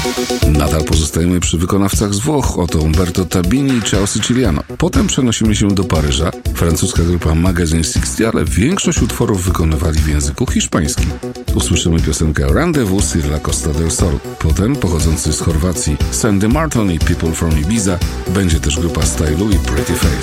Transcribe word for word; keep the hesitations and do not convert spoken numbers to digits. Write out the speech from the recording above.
Nadal pozostajemy przy wykonawcach z Włoch, oto Umberto Tabini i Ciao Siciliano. Potem przenosimy się do Paryża. Francuska grupa Magazine sześćdziesiąt, ale większość utworów wykonywali w języku hiszpańskim. Usłyszymy piosenkę Rendezvous sur la Costa del Sol. Potem pochodzący z Chorwacji Sandy Martin i People from Ibiza. Będzie też grupa Stylu i Pretty Face.